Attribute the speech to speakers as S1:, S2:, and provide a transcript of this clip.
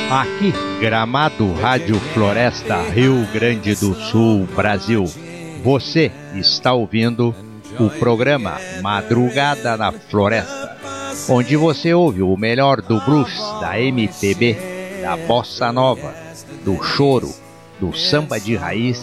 S1: Aqui, Gramado, Rádio Floresta, Rio Grande do Sul, Brasil. Você está ouvindo o programa Madrugada na Floresta, onde você ouve o melhor do blues, da MPB, da bossa nova, do choro, do samba de raiz